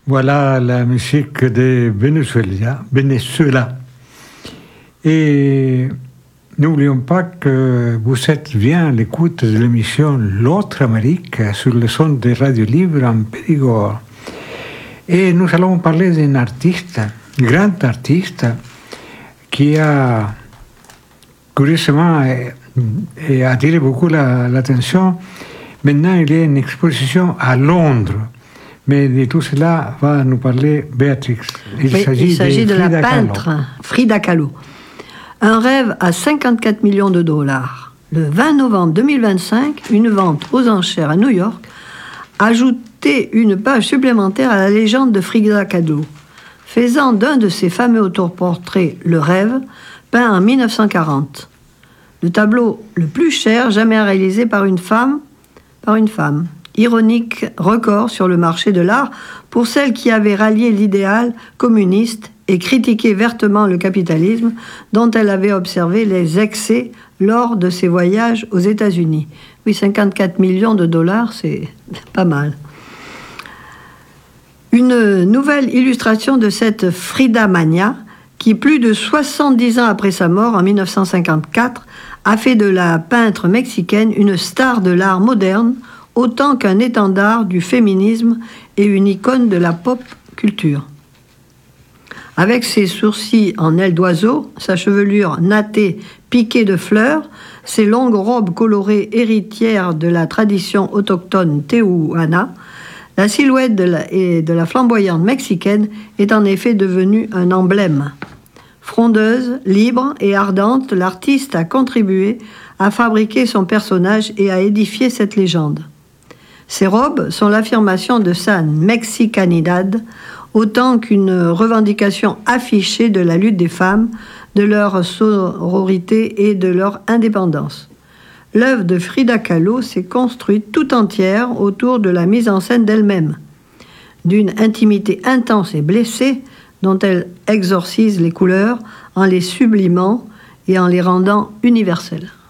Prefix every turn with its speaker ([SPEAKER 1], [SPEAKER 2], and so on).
[SPEAKER 1] Voilà la musique de Venezuela. Et n'oublions pas que vous êtes bien à l'écoute de l'émission L'autre Amérique sur le son de Radio Libre en Périgord. Et nous allons parler d'un artiste, grand artiste, qui a curieusement attiré beaucoup l'attention. Maintenant, il y a une exposition à Londres. Mais de tout cela va nous parler Béatrix.
[SPEAKER 2] Il s'agit de la peintre Frida Kahlo. Un rêve à 54 millions de dollars. Le 20 novembre 2025, une vente aux enchères à New York a ajouté une page supplémentaire à la légende de Frida Kahlo, faisant d'un de ses fameux autoportraits Le Rêve, peint en 1940. Le tableau le plus cher jamais réalisé par une femme. Ironique record sur le marché de l'art pour celle qui avait rallié l'idéal communiste et critiqué vertement le capitalisme dont elle avait observé les excès lors de ses voyages aux États-Unis. Oui, 54 millions de dollars, c'est pas mal. Une nouvelle illustration de cette Frida Mania qui, plus de 70 ans après sa mort en 1954, a fait de la peintre mexicaine une star de l'art moderne autant qu'un étendard du féminisme et une icône de la pop culture. Avec ses sourcils en aile d'oiseau, sa chevelure nattée piquée de fleurs, ses longues robes colorées héritières de la tradition autochtone tehuana, la silhouette de la flamboyante mexicaine est en effet devenue un emblème. Frondeuse, libre et ardente, l'artiste a contribué à fabriquer son personnage et à édifier cette légende. Ses robes sont l'affirmation de sa mexicanidad, autant qu'une revendication affichée de la lutte des femmes, de leur sororité et de leur indépendance. L'œuvre de Frida Kahlo s'est construite tout entière autour de la mise en scène d'elle-même, d'une intimité intense et blessée dont elle exorcise les couleurs en les sublimant et en les rendant universelles.